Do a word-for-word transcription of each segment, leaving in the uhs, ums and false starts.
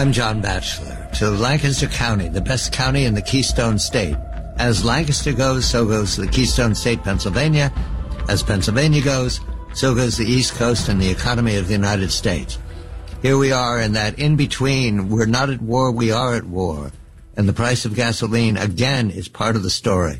I'm John Batchelor. To Lancaster County, the best county in the Keystone State. As Lancaster goes, so goes the Keystone State, Pennsylvania. As Pennsylvania goes, so goes the East Coast and the economy of the United States. Here we are in that in-between. We're not at war, we are at war. And the price of gasoline, again, is part of the story.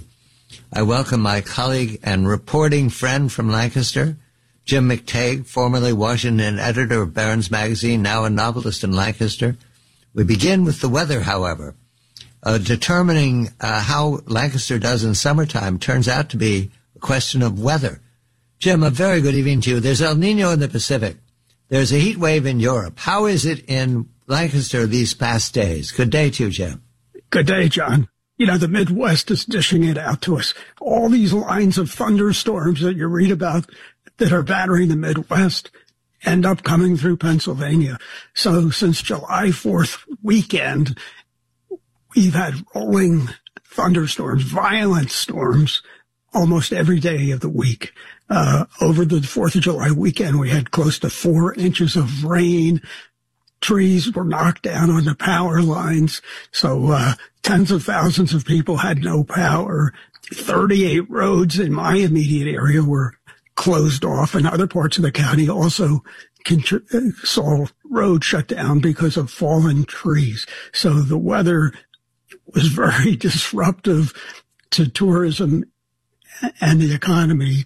I welcome my colleague and reporting friend from Lancaster, Jim McTague, formerly Washington editor of Barron's Magazine, now a novelist in Lancaster. We begin with the weather, however. Uh, determining uh, how Lancaster does in summertime turns out to be a question of weather. Jim, a very good evening to you. There's El Nino in the Pacific. There's a heat wave in Europe. How is it in Lancaster these past days? Good day to you, Jim. Good day, John. You know, the Midwest is dishing it out to us. All these lines of thunderstorms that you read about that are battering the Midwest end up coming through Pennsylvania. So since July fourth weekend, we've had rolling thunderstorms, violent storms, almost every day of the week. Uh, over the fourth of July weekend, we had close to four inches of rain. Trees were knocked down on the power lines. So, uh, tens of thousands of people had no power. thirty-eight roads in my immediate area were closed off, and other parts of the county also contr- saw roads shut down because of fallen trees. So the weather was very disruptive to tourism and the economy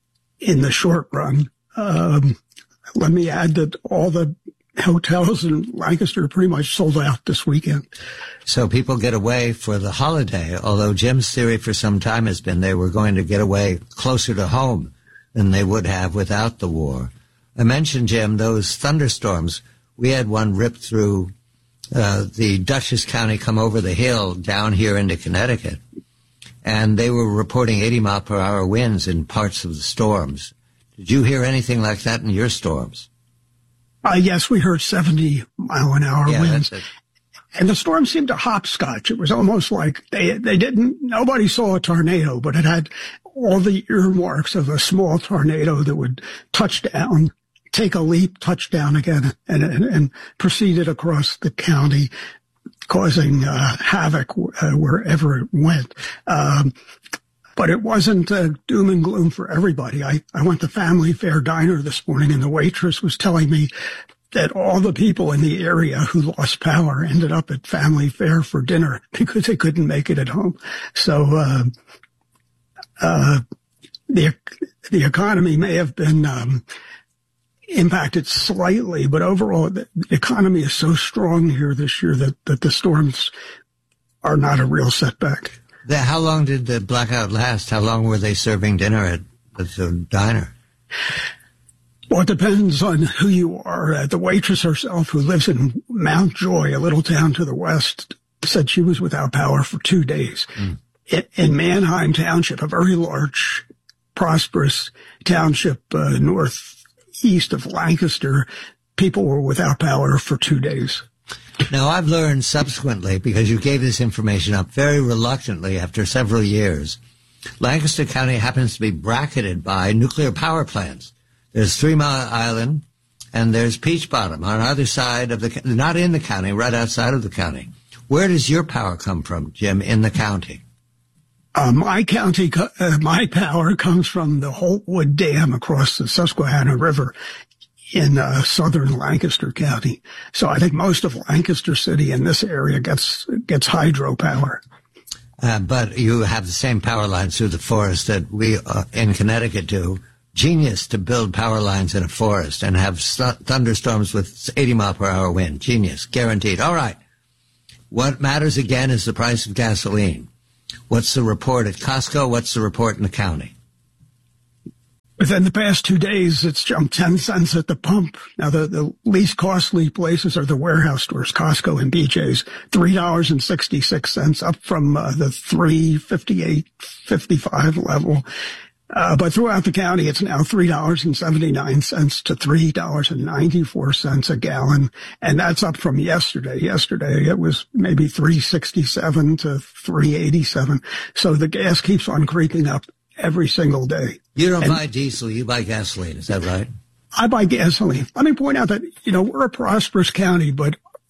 in the short run. Um, let me add that all the hotels in Lancaster pretty much sold out this weekend. So people get away for the holiday, although Jim's theory for some time has been they were going to get away closer to home than they would have without the war. I mentioned, Jim, those thunderstorms. We had one rip through uh, the Dutchess County, come over the hill down here into Connecticut, and they were reporting eighty mile per hour winds in parts of the storms. Did you hear anything like that in your storms? Uh, yes, we heard seventy mile an hour yeah, winds. And the storm seemed to hopscotch. It was almost like they, they didn't, nobody saw a tornado, but it had all the earmarks of a small tornado that would touch down, take a leap, touch down again, and, and, and proceeded across the county, causing uh, havoc uh, wherever it went. Um, But it wasn't uh, doom and gloom for everybody. I, I went to Family Fare Diner this morning, and the waitress was telling me that all the people in the area who lost power ended up at Family Fare for dinner because they couldn't make it at home. So uh, uh, the the economy may have been um, impacted slightly, but overall the economy is so strong here this year that, that the storms are not a real setback. The, how long did the blackout last? How long were they serving dinner at the diner? Well, it depends on who you are. Uh, the waitress herself, who lives in Mount Joy, a little town to the west, said she was without power for two days. Mm. In, in Manheim Township, a very large, prosperous township uh, northeast of Lancaster, people were without power for two days. Now, I've learned subsequently, because you gave this information up very reluctantly after several years, Lancaster County happens to be bracketed by nuclear power plants. There's Three Mile Island, and there's Peach Bottom on either side of the, not in the county, right outside of the county. Where does your power come from, Jim, in the county? Uh, my county, uh, my power comes from the Holtwood Dam across the Susquehanna River in uh, southern Lancaster County. So I think most of Lancaster City in this area gets gets hydropower. Uh, but you have the same power lines through the forest that we uh, in Connecticut do. Genius to build power lines in a forest and have st- thunderstorms with eighty mile per hour wind. Genius, guaranteed. All right. What matters again is the price of gasoline. What's the report at Costco? What's the report in the county? Within the past two days, it's jumped ten cents at the pump. Now, the, the least costly places are the warehouse stores, Costco and B J's, three dollars and sixty-six cents, up from uh, the three fifty-eight fifty-five level. Uh, but throughout the county, it's now three dollars and seventy-nine cents to three dollars and ninety-four cents a gallon. And that's up from yesterday. Yesterday, it was maybe three sixty-seven to three eighty-seven. So the gas keeps on creeping up every single day. You don't and buy diesel, you buy gasoline. Is that right? I buy gasoline. Let me point out that, you know, we're a prosperous county, but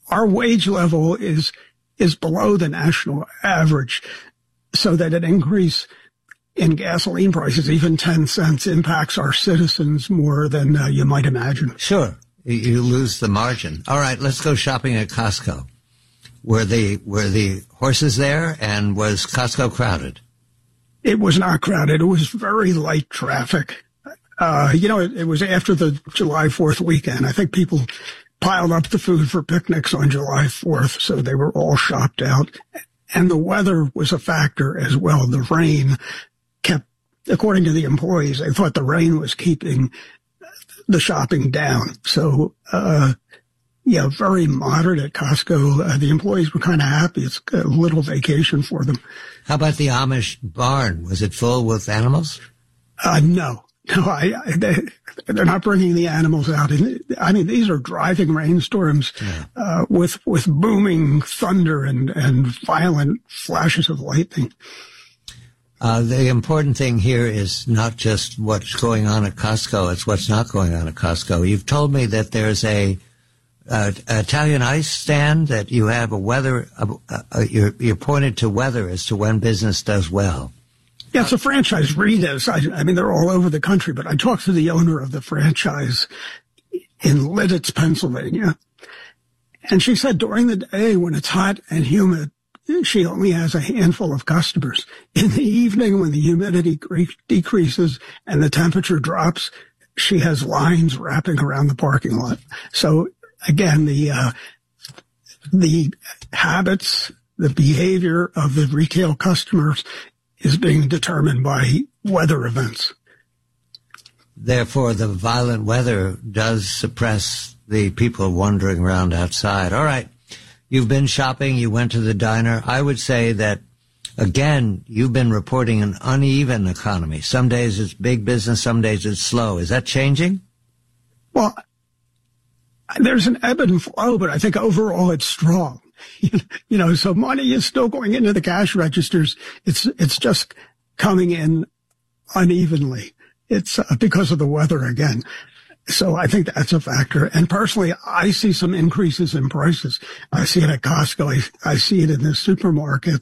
our wage level is is below the national average, so that an increase in gasoline prices, even ten cents, impacts our citizens more than uh, you might imagine. Sure. You lose the margin. All right, let's go shopping at Costco. Were the, were the horses there, and was Costco crowded? It was not crowded. It was very light traffic. Uh, you know, it, it was after the July fourth weekend. I think people piled up the food for picnics on July fourth, so they were all shopped out. And the weather was a factor as well. The rain kept, according to the employees, they thought the rain was keeping the shopping down. So, uh, yeah, very moderate at Costco. Uh, the employees were kind of happy. It's a little vacation for them. How about the Amish barn? Was it full with animals? Uh, no. No, I, I they, they're not bringing the animals out. I mean, these are driving rainstorms, yeah. uh, with, with booming thunder and, and violent flashes of lightning. Uh, the important thing here is not just what's going on at Costco, it's what's not going on at Costco. You've told me that there's a, uh, Italian ice stand, that you have a weather, uh, uh, you're, you're pointed to weather as to when business does well. Yeah, it's a franchise, Rita's. I, I mean, they're all over the country, but I talked to the owner of the franchise in Lidditz, Pennsylvania. And she said during the day when it's hot and humid, she only has a handful of customers. In the evening, when the humidity decreases and the temperature drops, she has lines wrapping around the parking lot. So again, the, uh, the habits, the behavior of the retail customers is being determined by weather events. Therefore, the violent weather does suppress the people wandering around outside. All right. You've been shopping. You went to the diner. I would say that, again, you've been reporting an uneven economy. Some days it's big business. Some days it's slow. Is that changing? Well, there's an ebb and flow, but I think overall it's strong. You know, so money is still going into the cash registers. It's, it's just coming in unevenly. It's uh, because of the weather again. So I think that's a factor. And personally, I see some increases in prices. I see it at Costco. I, I see it in the supermarket.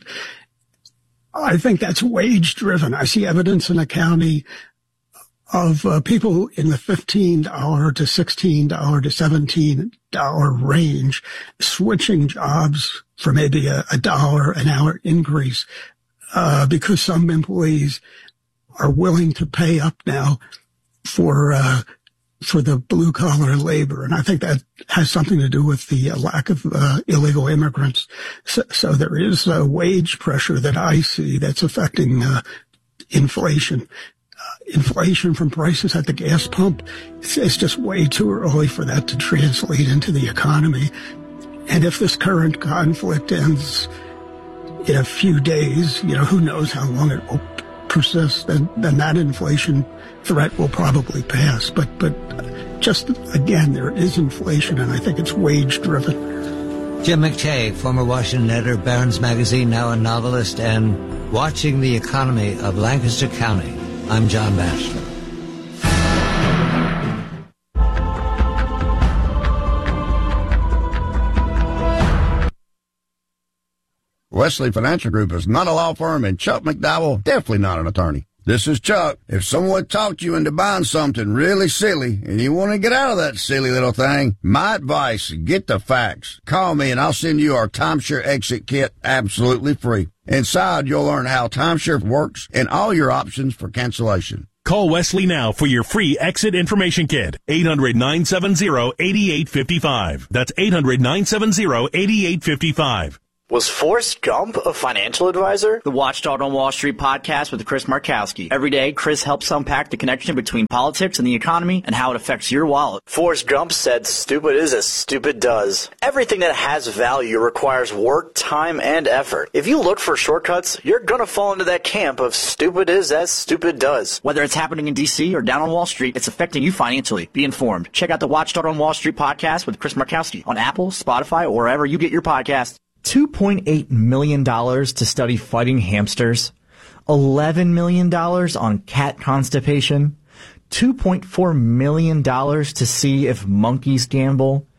I think that's wage driven. I see evidence in the county of uh, people in the fifteen dollars to sixteen dollars to seventeen dollars range switching jobs for maybe a, a dollar an hour increase, uh, because some employees are willing to pay up now for, uh, for the blue collar labor. And I think that has something to do with the uh, lack of uh, illegal immigrants. So, so there is a wage pressure that I see that's affecting uh, inflation. Inflation from prices at the gas pump, it's, it's just way too early for that to translate into the economy. And if this current conflict ends in a few days, you know, who knows how long it will persist, then, then that inflation threat will probably pass. But, but just, again, there is inflation, and I think it's wage-driven. Jim McKay, former Washington editor, Barron's Magazine, now a novelist, and watching the economy of Lancaster County. I'm John Batchelor. Wesley Financial Group is not a law firm, and Chuck McDowell definitely not an attorney. This is Chuck. If someone talked you into buying something really silly and you want to get out of that silly little thing, my advice, get the facts. Call me and I'll send you our timeshare exit kit absolutely free. Inside, you'll learn how timeshare works and all your options for cancellation. Call Wesley now for your free exit information kit. eight hundred, nine seven zero, eight eight five five. That's eight hundred, nine seven zero, eight eight five five. Was Forrest Gump a financial advisor? The Watchdog on Wall Street podcast with Chris Markowski. Every day, Chris helps unpack the connection between politics and the economy and how it affects your wallet. Forrest Gump said, stupid is as stupid does. Everything that has value requires work, time, and effort. If you look for shortcuts, you're going to fall into that camp of stupid is as stupid does. Whether it's happening in D C or down on Wall Street, it's affecting you financially. Be informed. Check out the Watchdog on Wall Street podcast with Chris Markowski on Apple, Spotify, or wherever you get your podcasts. two point eight million dollars to study fighting hamsters, eleven million dollars on cat constipation, two point four million dollars to see if monkeys gamble,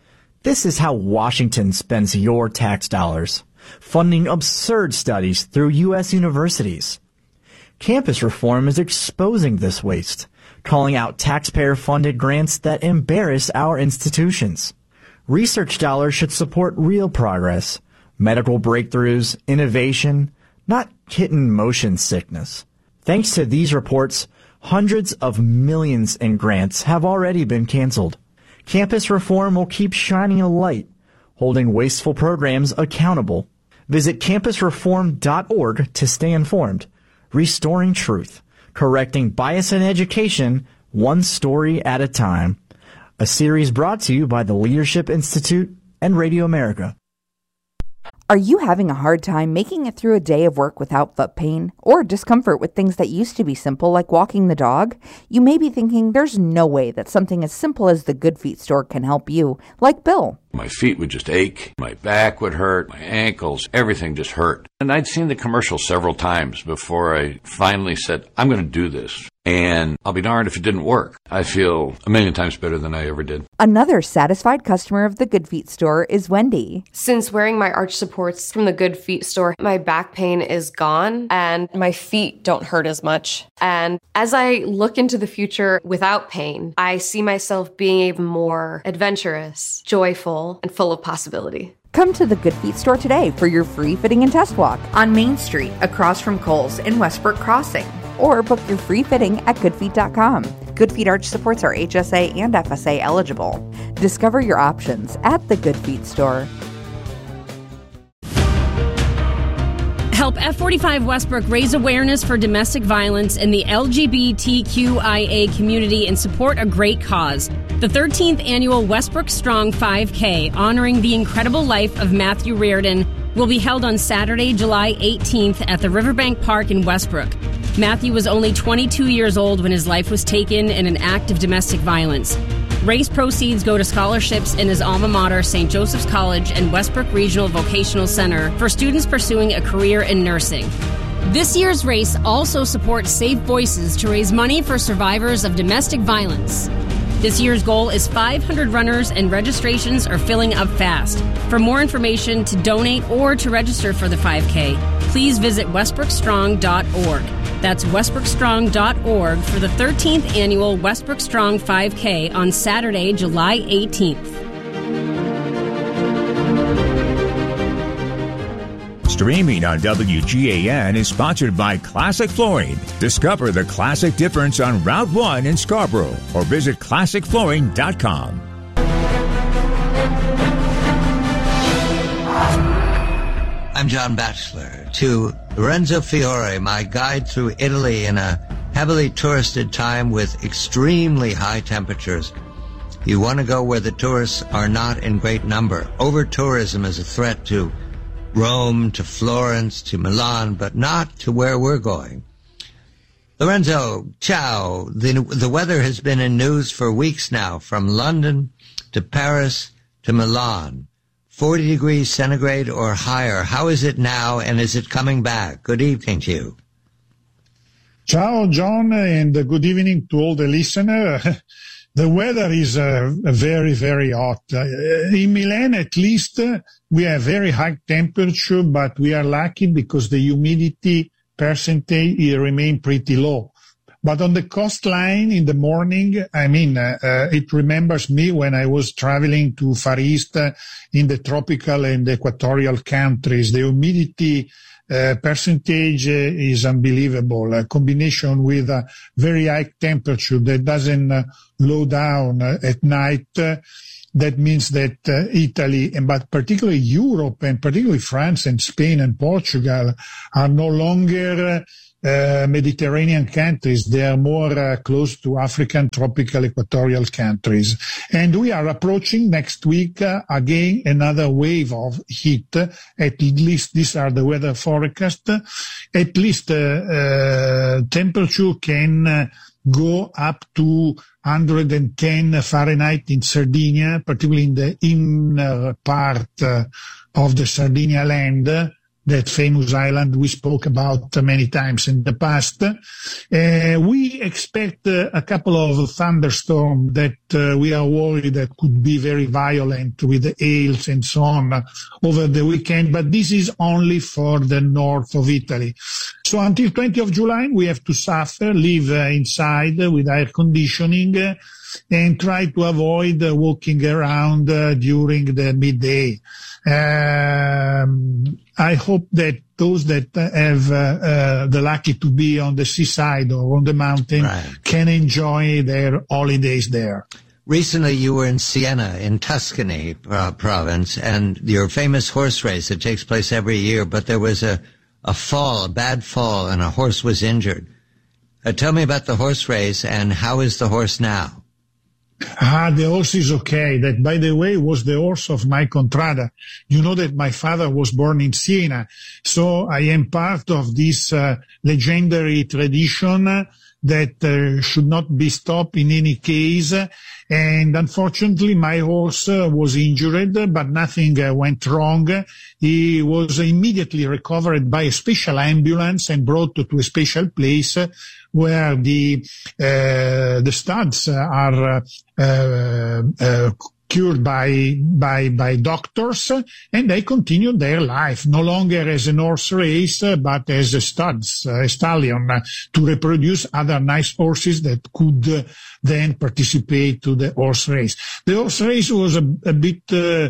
This is how Washington spends your tax dollars, funding absurd studies through U S universities. Campus reform is exposing this waste, calling out taxpayer-funded grants that embarrass our institutions. Research dollars should support real progress, medical breakthroughs, innovation, not kitten motion sickness. Thanks to these reports, hundreds of millions in grants have already been canceled. Campus reform will keep shining a light, holding wasteful programs accountable. Visit campus reform dot org to stay informed. Restoring truth, correcting bias in education, one story at a time. A series brought to you by the Leadership Institute and Radio America. Are you having a hard time making it through a day of work without foot pain or discomfort with things that used to be simple like walking the dog? You may be thinking there's no way that something as simple as the Good Feet store can help you, like Bill. My feet would just ache, my back would hurt, my ankles, everything just hurt. And I'd seen the commercial several times before I finally said, I'm going to do this. And I'll be darned if it didn't work. I feel a million times better than I ever did. Another satisfied customer of the Good Feet store is Wendy. Since wearing my arch supports from the Good Feet store, my back pain is gone and my feet don't hurt as much. And as I look into the future without pain, I see myself being even more adventurous, joyful, and full of possibility. Come to the Good Feet store today for your free fitting and test walk on Main Street across from Kohl's in Westbrook Crossing. Or book your free fitting at good feet dot com. Good Feet arch supports are H S A and F S A eligible. Discover your options at the Good Feet store. Help F forty-five Westbrook raise awareness for domestic violence in the L G B T Q I A community and support a great cause. The thirteenth annual Westbrook Strong five K, honoring the incredible life of Matthew Reardon, will be held on Saturday, July eighteenth at the Riverbank Park in Westbrook. Matthew was only twenty-two years old when his life was taken in an act of domestic violence. Race proceeds go to scholarships in his alma mater, Saint Joseph's College and Westbrook Regional Vocational Center, for students pursuing a career in nursing. This year's race also supports Safe Voices to raise money for survivors of domestic violence. This year's goal is five hundred runners, and registrations are filling up fast. For more information, to donate, or to register for the five K, please visit westbrook strong dot org. That's westbrook strong dot org for the thirteenth annual Westbrook Strong five K on Saturday, July eighteenth. Streaming on W G A N is sponsored by Classic Flooring. Discover the classic difference on Route one in Scarborough or visit classic flooring dot com. I'm John Batchelor. To Lorenzo Fiore, my guide through Italy in a heavily touristed time with extremely high temperatures. You want to go where the tourists are not in great number. Over-tourism is a threat to Rome, to Florence, to Milan, but not to where we're going. Lorenzo, ciao. The, the weather has been in news for weeks now, from London to Paris to Milan. forty degrees centigrade or higher. How is it now, and is it coming back? Good evening to you. Ciao, John, and good evening to all the listeners. The weather is uh, very, very hot. Uh, in Milan, at least, uh, we have very high temperature, but we are lucky because the humidity percentage remains pretty low. But on the coastline in the morning, I mean, uh, uh, it remembers me when I was traveling to Far East uh, in the tropical and equatorial countries. The humidity Uh, percentage uh, is unbelievable. A combination with a very high temperature that doesn't uh, low down uh, at night. Uh, that means that uh, Italy, and but particularly Europe, and particularly France and Spain and Portugal, are no longer uh, Mediterranean countries. They are more uh, close to African tropical equatorial countries. And we are approaching next week uh, again another wave of heat. At least these are the weather forecasts. At least uh, uh, temperature can uh, go up to one hundred ten Fahrenheit in Sardinia, particularly in the inner part uh, of the Sardinia land. that famous island we spoke about many times in the past. Uh, we expect uh, a couple of thunderstorms that uh, we are worried that could be very violent with the hails and so on uh, over the weekend, but this is only for the north of Italy. So until twentieth of July, we have to suffer, live uh, inside uh, with air conditioning, uh, and try to avoid uh, walking around uh, during the midday. Um, I hope that those that have uh, uh, the lucky to be on the seaside or on the mountain right. can enjoy their holidays there. Recently, you were in Siena, in Tuscany uh, province, and your famous horse race that takes place every year, but there was a, a fall, a bad fall, and a horse was injured. Uh, tell me about the horse race, and how is the horse now? Ah, the horse is okay. That, by the way, was the horse of my contrada. You know that my father was born in Siena, so I am part of this uh, legendary tradition uh, that uh, should not be stopped in any case. And unfortunately, my horse uh, was injured, but nothing uh, went wrong. He was immediately recovered by a special ambulance and brought to, to a special place uh, where the uh, the studs are uh, uh, uh, cured by by by doctors, and they continued their life, no longer as an horse race, but as a studs, a stallion, uh, to reproduce other nice horses that could uh, then participate to the horse race. The horse race was a, a bit uh,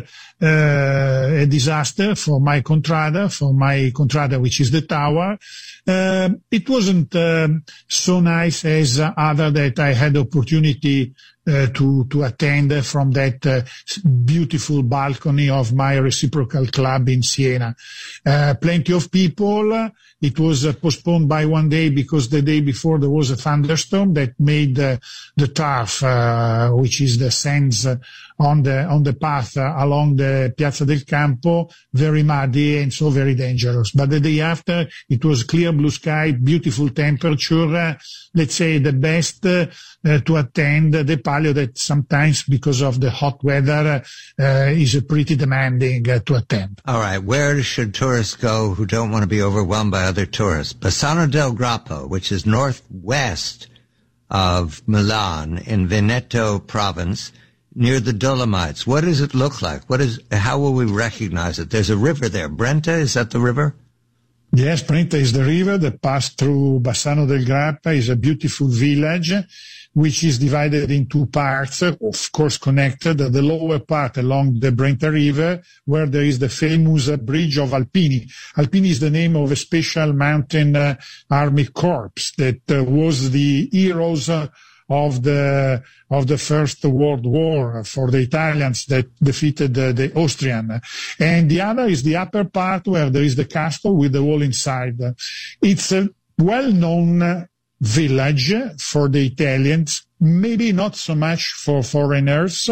uh, a disaster for my contrada, for my contrada, which is the Tower. Uh, it wasn't um, so nice as uh, other that I had opportunity uh, to to attend from that uh, beautiful balcony of my reciprocal club in Siena. Uh, plenty of people. It was uh, postponed by one day because the day before there was a thunderstorm that made uh, the turf, uh, which is the sands uh, on the on the path uh, along the Piazza del Campo, very muddy and so very dangerous. But the day after, it was clear blue sky, beautiful temperature, uh, let's say the best uh, uh, to attend the Palio, that sometimes because of the hot weather uh, is uh, pretty demanding uh, to attend. All right, where should tourists go who don't want to be overwhelmed by other tourists? Bassano del Grappa, which is northwest of Milan in Veneto province, near the Dolomites. What does it look like? What is? How will we recognize it? There's a river there. Brenta, is that the river? Yes, Brenta is the river that passed through Bassano del Grappa. Is a beautiful village, which is divided in two parts, of course connected. The lower part along the Brenta River, where there is the famous uh, bridge of Alpini. Alpini is the name of a special mountain uh, army corps that uh, was the heroes uh, of the of the First World War for the Italians that defeated uh, the Austrian. And the other is the upper part where there is the castle with the wall inside. It's a well-known village for the Italians, maybe not so much for foreigners.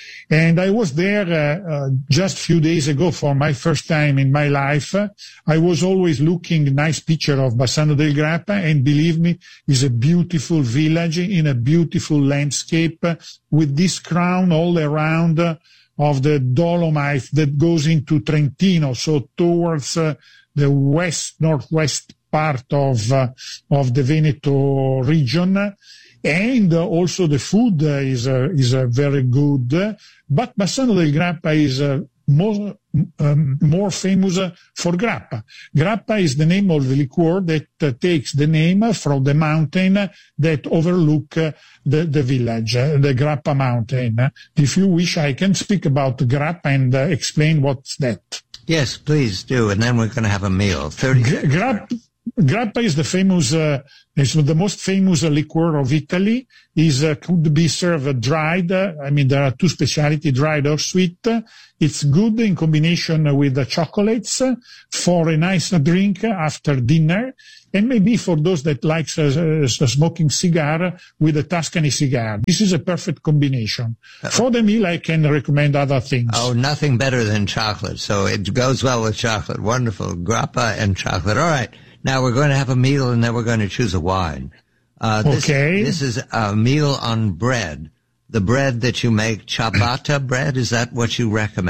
And I was there uh, uh, just a few days ago for my first time in my life. I was always looking nice picture of Bassano del Grappa, and believe me, it's a beautiful village in a beautiful landscape with this crown all around of the Dolomites that goes into Trentino, so towards uh, the west, northwest part of uh, of the Veneto region. And uh, also the food uh, is uh, is uh, very good. But Bassano del Grappa is uh, more um, more famous uh, for grappa. Grappa is the name of the liqueur that uh, takes the name from the mountain that overlook uh, the the village, uh, the Grappa mountain. If you wish, I can speak about grappa and uh, explain what's that. Yes, please do, and then we're going to have a meal. Thirty. G- grappa. Grappa is the famous, uh, is the most famous uh, liqueur of Italy. Is uh, could be served dried. Uh, I mean, there are two specialty, dried or sweet. It's good in combination with the chocolates uh, for a nice drink after dinner, and maybe for those that likes a, a smoking cigar with a Tuscany cigar. This is a perfect combination. For the meal, I can recommend other things. Oh, nothing better than chocolate. So it goes well with chocolate. Wonderful. Grappa and chocolate. All right. Now we're going to have a meal, and then we're going to choose a wine. Uh, this, okay. This is a meal on bread. The bread that you make, ciabatta bread, is that what you recommend?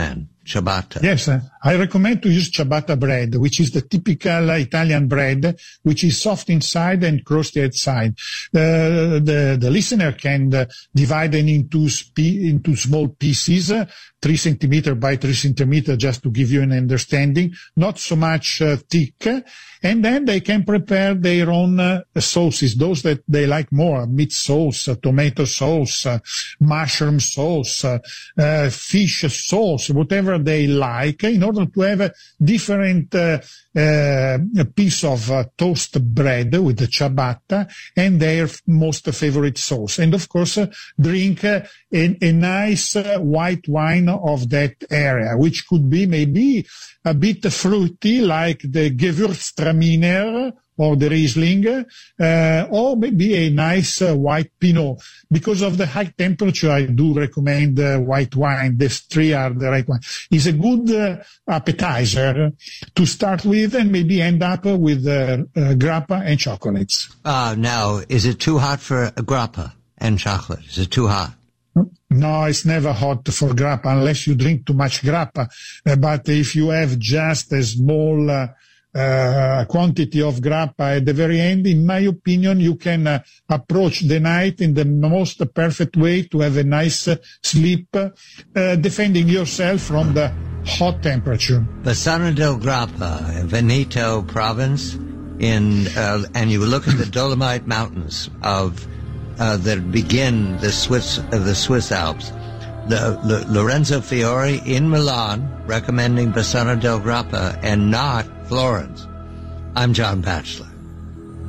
ciabatta? Yes, uh, I recommend to use ciabatta bread, which is the typical uh, Italian bread, which is soft inside and crusty outside. Uh, the, the listener can uh, divide it into, spe- into small pieces, uh, three centimeter by three centimeter, just to give you an understanding, not so much uh, thick. And then they can prepare their own uh, sauces, those that they like more, meat sauce, uh, tomato sauce, uh, mushroom sauce, uh, uh, fish sauce, whatever they like, in order to have a different uh, uh, piece of uh, toast bread with the ciabatta and their most favorite sauce. And of course, uh, drink uh, a, a nice uh, white wine of that area, which could be maybe a bit fruity, like the Gewürztraminer or the Riesling, uh, or maybe a nice uh, white Pinot. Because of the high temperature, I do recommend uh, white wine. These three are the right one. It's a good uh, appetizer to start with, and maybe end up with uh, uh, grappa and chocolates. Uh, now, is it too hot for a grappa and chocolate? Is it too hot? No, it's never hot for grappa unless you drink too much grappa. Uh, but if you have just a small uh, uh, quantity of grappa at the very end, in my opinion, you can uh, approach the night in the most perfect way to have a nice uh, sleep, uh, defending yourself from the hot temperature. Bassano del Grappa, Veneto province, in uh, and you look at the Dolomite Mountains of Uh, that begin the Swiss uh, the Swiss Alps. The, the Lorenzo Fiore in Milan recommending Bassano del Grappa and not Florence. I'm John Batchelor.